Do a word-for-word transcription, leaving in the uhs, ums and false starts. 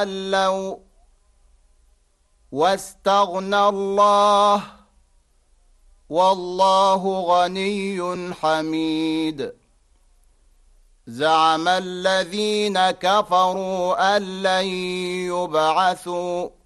تولوا واستغنى الله والله غني حميد. زعم الذين كفروا أن لن يبعثوا